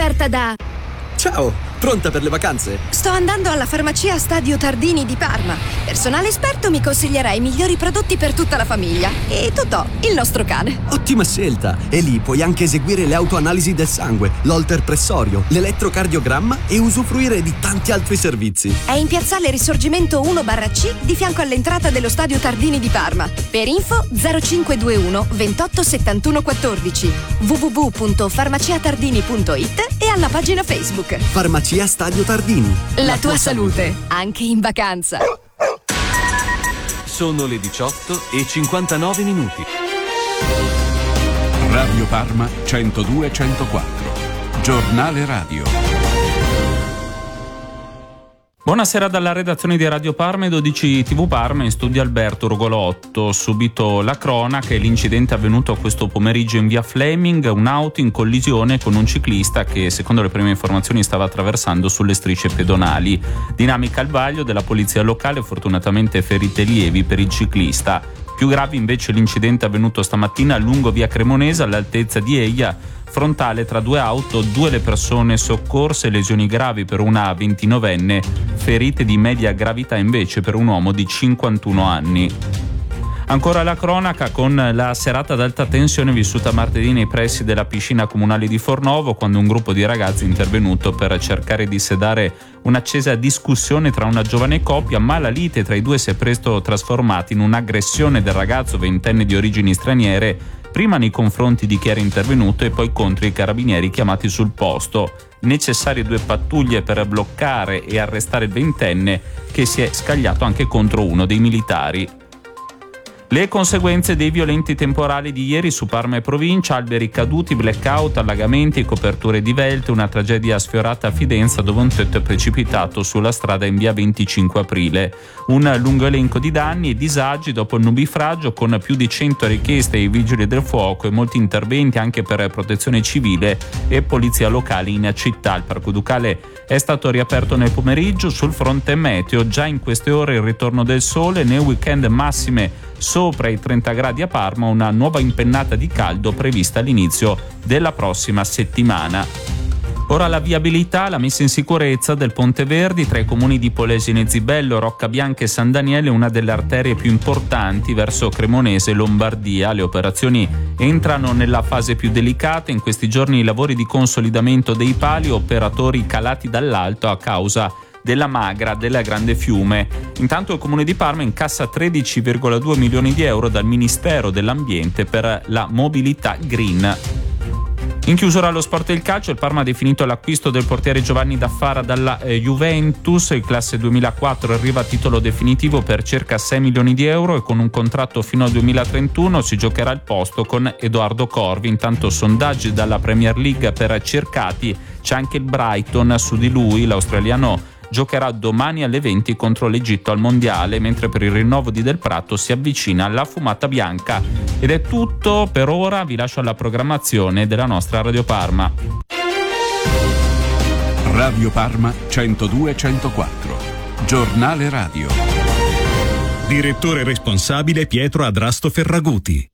offerta da... Ciao, pronta per le vacanze? Sto andando alla farmacia Stadio Tardini di Parma. Personale esperto mi consiglierà i migliori prodotti per tutta la famiglia. E Totò, il nostro cane. Ottima scelta! E lì puoi anche eseguire le autoanalisi del sangue, l'holter pressorio, l'elettrocardiogramma e usufruire di tanti altri servizi. È in piazzale Risorgimento 1/C di fianco all'entrata dello Stadio Tardini di Parma. Per info 0521 28 71 14 www.farmaciatardini.it e alla pagina Facebook. Farmacia Stadio Tardini. La tua salute, anche in vacanza. Sono le 18:59. Radio Parma 102-104. Giornale radio. Buonasera dalla redazione di Radio Parma e 12 TV Parma, in studio Alberto Rugolotto. Subito la cronaca e l'incidente avvenuto questo pomeriggio in via Fleming, un'auto in collisione con un ciclista che, secondo le prime informazioni, stava attraversando sulle strisce pedonali. Dinamica al vaglio della polizia locale, fortunatamente ferite lievi per il ciclista. Più grave invece l'incidente avvenuto stamattina lungo via Cremonese all'altezza di Eia, frontale tra due auto, 2 le persone soccorse, lesioni gravi per una 29enne, ferite di media gravità invece per un uomo di 51 anni. Ancora la cronaca con la serata ad alta tensione vissuta martedì nei pressi della piscina comunale di Fornovo, quando un gruppo di ragazzi è intervenuto per cercare di sedare un'accesa discussione tra una giovane coppia, ma la lite tra i due si è presto trasformata in un'aggressione del ragazzo ventenne di origini straniere, prima nei confronti di chi era intervenuto e poi contro i carabinieri chiamati sul posto. Necessarie 2 pattuglie per bloccare e arrestare il ventenne, che si è scagliato anche contro uno dei militari. Le conseguenze dei violenti temporali di ieri su Parma e provincia: alberi caduti, blackout, allagamenti, coperture divelte, una tragedia sfiorata a Fidenza dove un tetto è precipitato sulla strada in via 25 aprile. Un lungo elenco di danni e disagi dopo il nubifragio, con più di 100 richieste ai vigili del fuoco e molti interventi anche per protezione civile e polizia locale in città. Il Parco Ducale è stato riaperto nel pomeriggio. Sul fronte meteo, già in queste ore il ritorno del sole, nel weekend massime sopra i 30 gradi a Parma, una nuova impennata di caldo prevista all'inizio della prossima settimana. Ora la viabilità, la messa in sicurezza del Ponte Verdi tra i comuni di Polesine Zibello, Roccabianca e San Daniele, una delle arterie più importanti verso Cremonese e Lombardia. Le operazioni entrano nella fase più delicata. In questi giorni i lavori di consolidamento dei pali, operatori calati dall'alto a causa della magra del Grande Fiume. Intanto il Comune di Parma incassa 13,2 milioni di euro dal Ministero dell'Ambiente per la mobilità green. In chiusura allo sport e il calcio, il Parma ha definito l'acquisto del portiere Giovanni Daffara dalla Juventus. Il classe 2004 arriva a titolo definitivo per circa 6 milioni di euro e con un contratto fino al 2031 si giocherà il posto con Edoardo Corvi. Intanto sondaggi dalla Premier League per cercati, c'è anche il Brighton su di lui. L'australiano giocherà domani alle 20 contro l'Egitto al Mondiale, mentre per il rinnovo di Del Prato si avvicina la fumata bianca. Ed è tutto per ora, vi lascio alla programmazione della nostra Radio Parma. Radio Parma 102-104. Giornale radio. Direttore responsabile Pietro Adrasto Ferraguti.